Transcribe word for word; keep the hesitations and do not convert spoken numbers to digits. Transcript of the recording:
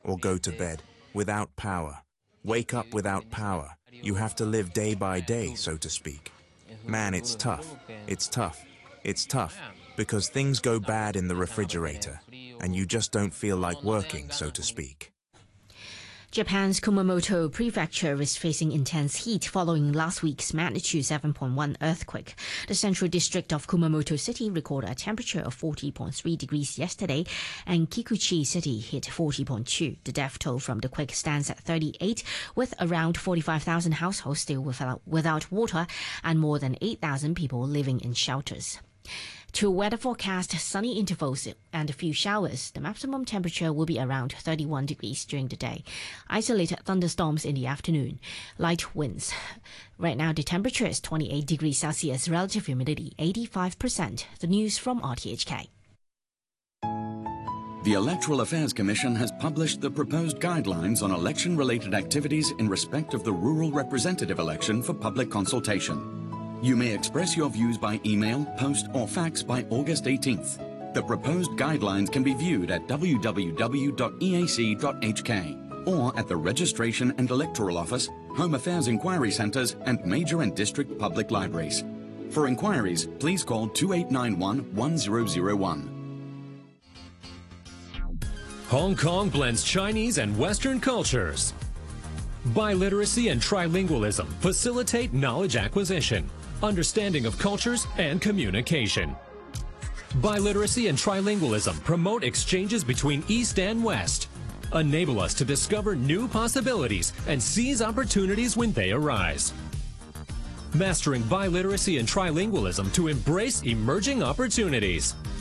or go to bed without power. Wake up without power. You have to live day by day, so to speak. Man, it's tough. It's tough. It's tough because things go bad in the refrigerator and you just don't feel like working, so to speak. Japan's Kumamoto Prefecture is facing intense heat following last week's magnitude seven point one earthquake. The central district of Kumamoto City recorded a temperature of forty point three degrees yesterday, and Kikuchi City hit forty point two. The death toll from the quake stands at thirty-eight, with around forty-five thousand households still without, without water and more than eight thousand people living in shelters. To weather forecast, sunny intervals and a few showers. The maximum temperature will be around thirty-one degrees during the day. Isolated thunderstorms in the afternoon. Light winds. Right now the temperature is twenty-eight degrees Celsius, relative humidity eighty-five percent. The news from R T H K. The Electoral Affairs Commission has published the proposed guidelines on election-related activities in respect of the rural representative election for public consultation. You may express your views by email, post or fax by August eighteenth. The proposed guidelines can be viewed at w w w dot e a c dot h k or at the Registration and Electoral Office, Home Affairs Inquiry Centres and major and district public libraries. For inquiries, please call two eight nine one, one zero zero one. Hong Kong blends Chinese and Western cultures. Biliteracy and trilingualism facilitate knowledge acquisition, understanding of cultures, and communication. Biliteracy and trilingualism promote exchanges between East and West, enable us to discover new possibilities and seize opportunities when they arise. Mastering biliteracy and trilingualism to embrace emerging opportunities.